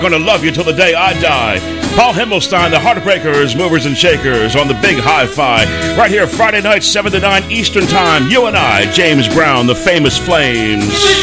Gonna love you till the day I die. Paul Himmelstein, the Heartbreakers, Movers and Shakers on the Big Hi-Fi. Right here, Friday night, 7 to 9 Eastern Time. You and I, James Brown, the Famous Flames.